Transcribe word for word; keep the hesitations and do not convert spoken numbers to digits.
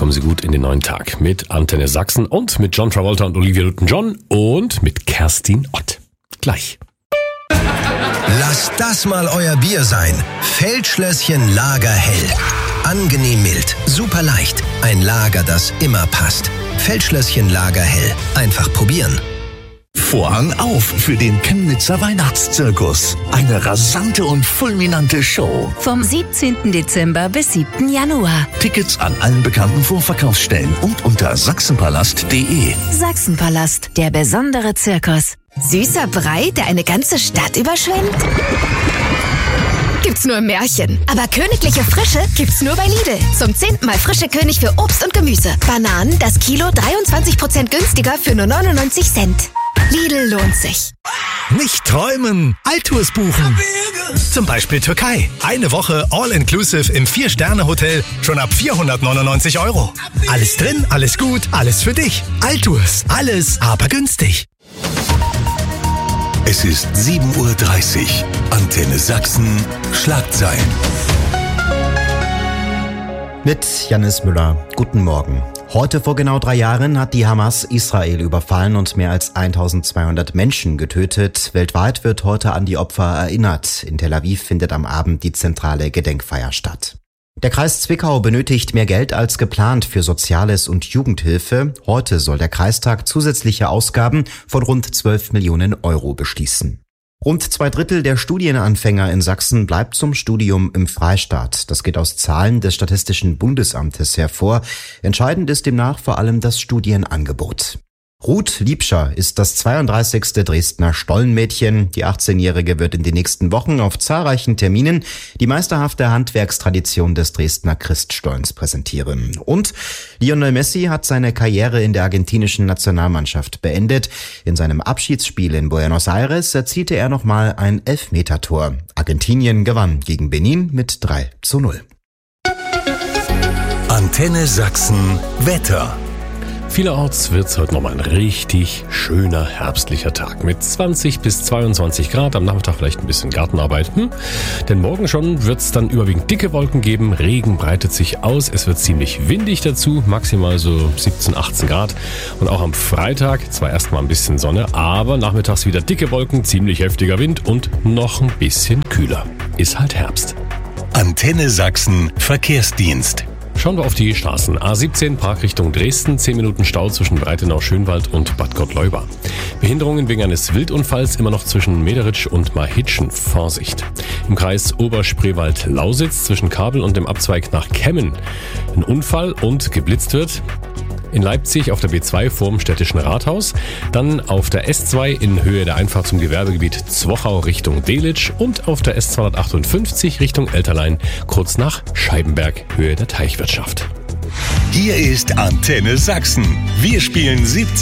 kommen Sie gut in den neuen Tag mit Antenne Sachsen und mit John Travolta und Olivia Newton-John und mit Kerstin Ott. Gleich. Lasst das mal euer Bier sein. Feldschlösschen Lagerhell. Angenehm mild, super leicht. Ein Lager, das immer passt. Feldschlösschen Lagerhell. Einfach probieren. Vorhang auf für den Chemnitzer Weihnachtszirkus. Eine rasante und fulminante Show. Vom siebzehnten Dezember bis siebten Januar. Tickets an allen bekannten Vorverkaufsstellen und unter sachsenpalast punkt de. Sachsenpalast, der besondere Zirkus. Süßer Brei, der eine ganze Stadt überschwemmt? Gibt's nur im Märchen. Aber königliche Frische gibt's nur bei Lidl. Zum zehnten Mal frische König für Obst und Gemüse. Bananen, das Kilo dreiundzwanzig Prozent günstiger für nur neunundneunzig Cent. Lidl lohnt sich. Nicht träumen, Altours buchen. Zum Beispiel Türkei. Eine Woche All-Inclusive im Vier-Sterne-Hotel schon ab vierhundertneunundneunzig Euro. Alles drin, alles gut, alles für dich. Altours, alles aber günstig. Es ist sieben Uhr dreißig. Antenne Sachsen. Schlagzeilen. Mit Janis Müller. Guten Morgen. Heute vor genau drei Jahren hat die Hamas Israel überfallen und mehr als eintausendzweihundert Menschen getötet. Weltweit wird heute an die Opfer erinnert. In Tel Aviv findet am Abend die zentrale Gedenkfeier statt. Der Kreis Zwickau benötigt mehr Geld als geplant für Soziales und Jugendhilfe. Heute soll der Kreistag zusätzliche Ausgaben von rund zwölf Millionen Euro beschließen. Rund zwei Drittel der Studienanfänger in Sachsen bleibt zum Studium im Freistaat. Das geht aus Zahlen des Statistischen Bundesamtes hervor. Entscheidend ist demnach vor allem das Studienangebot. Ruth Liebscher ist das zweiunddreißigste Dresdner Stollenmädchen. Die achtzehnjährige wird in den nächsten Wochen auf zahlreichen Terminen die meisterhafte Handwerkstradition des Dresdner Christstollens präsentieren. Und Lionel Messi hat seine Karriere in der argentinischen Nationalmannschaft beendet. In seinem Abschiedsspiel in Buenos Aires erzielte er nochmal ein Elfmetertor. Argentinien gewann gegen Benin mit drei zu null. Antenne Sachsen Wetter. Vielerorts wird es heute nochmal ein richtig schöner herbstlicher Tag mit zwanzig bis zweiundzwanzig Grad. Am Nachmittag vielleicht ein bisschen Gartenarbeit. Hm? Denn morgen schon wird es dann überwiegend dicke Wolken geben. Regen breitet sich aus. Es wird ziemlich windig dazu. Maximal so siebzehn, achtzehn Grad. Und auch am Freitag zwar erstmal ein bisschen Sonne, aber nachmittags wieder dicke Wolken, ziemlich heftiger Wind und noch ein bisschen kühler. Ist halt Herbst. Antenne Sachsen Verkehrsdienst. Schauen wir auf die Straßen. A siebzehn Park Richtung Dresden, zehn Minuten Stau zwischen Breitenau-Schönwald und Bad Gottleuba. Behinderungen wegen eines Wildunfalls immer noch zwischen Mederitsch und Mahitschen. Vorsicht. Im Kreis Oberspreewald-Lausitz zwischen Kabel und dem Abzweig nach Kemmen. Ein Unfall und geblitzt wird. In Leipzig auf der B zwei vorm Städtischen Rathaus, dann auf der S zwei in Höhe der Einfahrt zum Gewerbegebiet Zwochau Richtung Delitzsch und auf der S zweihundertachtundfünfzig Richtung Elterlein kurz nach Scheibenberg Höhe der Teichwirtschaft. Hier ist Antenne Sachsen. Wir spielen siebzehn